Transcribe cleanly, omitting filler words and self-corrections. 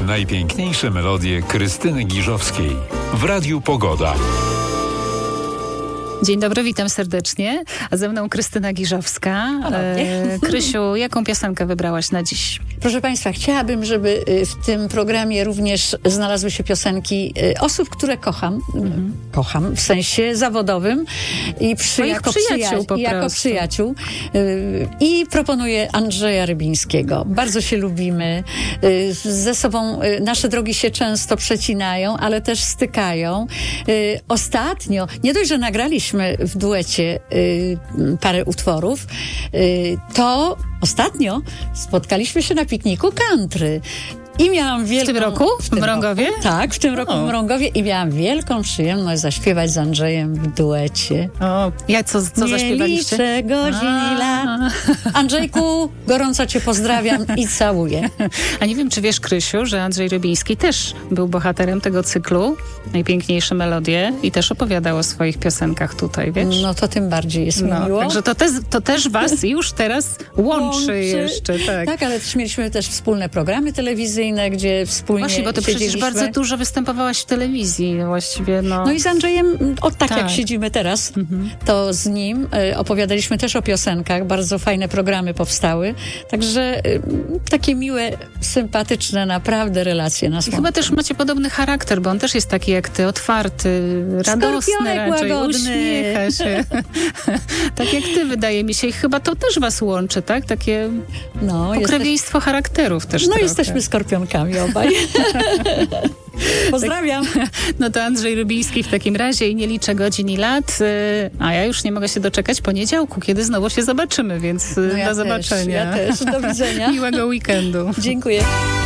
najpiękniejsze melodie Krystyny Giżowskiej w Radiu Pogoda. Dzień dobry, witam serdecznie. A ze mną Krystyna Giżowska. Krysiu, jaką piosenkę wybrałaś na dziś? Proszę Państwa, chciałabym, żeby w tym programie również znalazły się piosenki osób, które kocham. Kocham w sensie zawodowym i jako przyjaciół. I proponuję Andrzeja Rybińskiego. Bardzo się lubimy. Ze sobą nasze drogi się często przecinają, ale też stykają. Ostatnio, nie dość, że nagraliśmy w duecie parę utworów, to ostatnio spotkaliśmy się na pikniku country. I miałam wielką... W tym roku? W Mrągowie? Tak, w tym roku w Mrągowie i miałam wielką przyjemność zaśpiewać z Andrzejem w duecie. O, co zaśpiewaliście? Nie liczę godzin i lat. Andrzejku, gorąco cię pozdrawiam i całuję. A nie wiem, czy wiesz, Krysiu, że Andrzej Rybiński też był bohaterem tego cyklu Najpiękniejsze melodie i też opowiadał o swoich piosenkach tutaj, wiesz? No to tym bardziej jest mi miło. Także to też was już teraz łączy jeszcze. Tak, ale też mieliśmy też wspólne programy telewizyjne, gdzie wspólnie Właśnie, bo ty przecież bardzo dużo występowałaś w telewizji właściwie. No i z Andrzejem, jak siedzimy teraz, to z nim opowiadaliśmy też o piosenkach. Bardzo fajne programy powstały. Także takie miłe, sympatyczne naprawdę relacje nas łączą. Chyba też macie podobny charakter, bo on też jest taki jak ty, otwarty, radosny raczej, łagodny. Uśmiecha się. Tak jak ty, wydaje mi się. I chyba to też was łączy, tak? Takie pokrewieństwo charakterów też trochę. Jesteśmy skorpionkami obaj. Pozdrawiam. No to Andrzej Rybiński w takim razie i nie liczę godzin i lat, a ja już nie mogę się doczekać poniedziałku, kiedy znowu się zobaczymy, więc do zobaczenia. Ja też. Do widzenia. Miłego weekendu. Dziękuję.